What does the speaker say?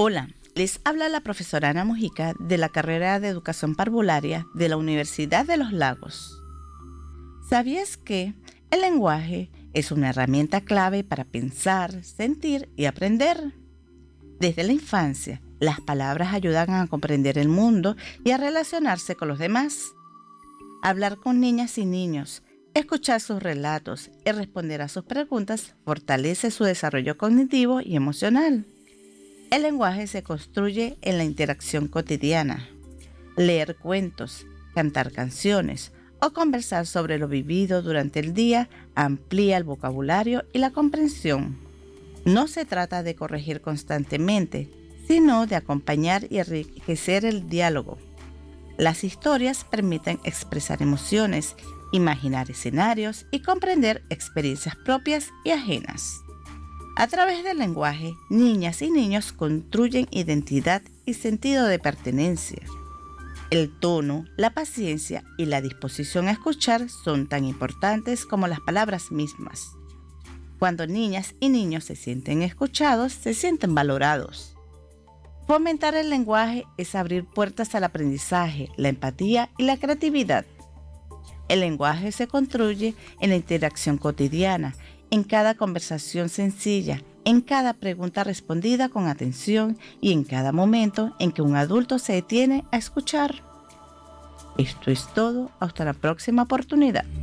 Hola, les habla la profesora Ana Mujica de la carrera de Educación Parvularia de la Universidad de los Lagos. ¿Sabías que el lenguaje es una herramienta clave para pensar, sentir y aprender? Desde la infancia, las palabras ayudan a comprender el mundo y a relacionarse con los demás. Hablar con niñas y niños, escuchar sus relatos y responder a sus preguntas fortalece su desarrollo cognitivo y emocional. El lenguaje se construye en la interacción cotidiana. Leer cuentos, cantar canciones o conversar sobre lo vivido durante el día amplía el vocabulario y la comprensión. No se trata de corregir constantemente, sino de acompañar y enriquecer el diálogo. Las historias permiten expresar emociones, imaginar escenarios y comprender experiencias propias y ajenas. A través del lenguaje, niñas y niños construyen identidad y sentido de pertenencia. El tono, la paciencia y la disposición a escuchar son tan importantes como las palabras mismas. Cuando niñas y niños se sienten escuchados, se sienten valorados. Fomentar el lenguaje es abrir puertas al aprendizaje, la empatía y la creatividad. El lenguaje se construye en la interacción cotidiana, en cada conversación sencilla, en cada pregunta respondida con atención y en cada momento en que un adulto se detiene a escuchar. Esto es todo, hasta la próxima oportunidad.